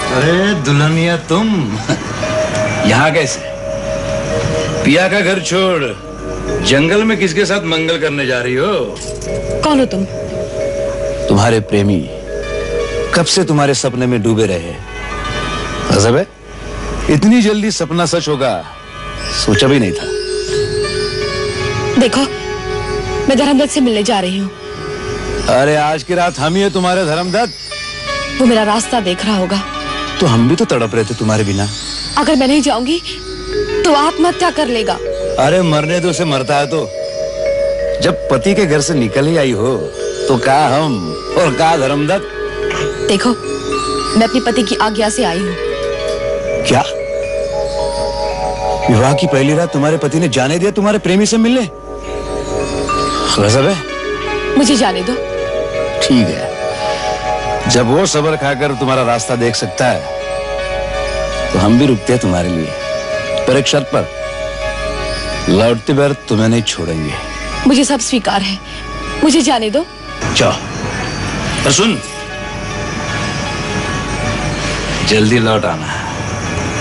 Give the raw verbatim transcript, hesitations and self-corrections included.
अरे दुल्हनिया तुम यहाँ कैसे? पिया का घर छोड़ जंगल में किसके साथ मंगल करने जा रही हो? कौन हो तुम? तुम्हारे प्रेमी कब से तुम्हारे सपने में डूबे रहे। गजब है, इतनी जल्दी सपना सच होगा सोचा भी नहीं था। देखो, मैं धर्मदत्त से मिलने जा रही हूँ। अरे आज की रात हम ही है तुम्हारे धर्मदत्त। वो मेरा रास्ता देख रहा होगा। तो हम भी तो तड़प रहे थे तुम्हारे बिना। अगर मैं नहीं जाऊंगी तो आत्महत्या कर लेगा। अरे मरने दो, उसे मरता है तो। जब पति के घर से निकल ही आई हो तो कहा हम और कहा धर्मदत्त। देखो, मैं अपने पति की आज्ञा से आई हूँ। क्या विवाह की पहली रात तुम्हारे पति ने जाने दिया तुम्हारे प्रेमी से मिलने? गजब है। मुझे जाने दो। ठीक है, जब वो सब्र खाकर तुम्हारा रास्ता देख सकता है तो हम भी रुकते हैं तुम्हारे लिए, पर एक शर्त पर। लौटते बार तुम्हें नहीं छोड़ेंगे। मुझे सब स्वीकार है, मुझे जाने दो। जाओ, पर सुन, जल्दी लौट आना।